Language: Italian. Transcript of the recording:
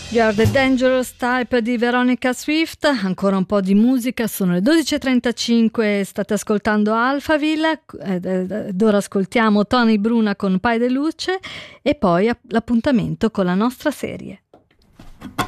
You're the Dangerous Type di Veronica Swift. Ancora un po' di musica, sono le 12.35, state ascoltando Alphaville ed ora ascoltiamo Tony Bruna con Pai de Luce e poi l'appuntamento con la nostra serie.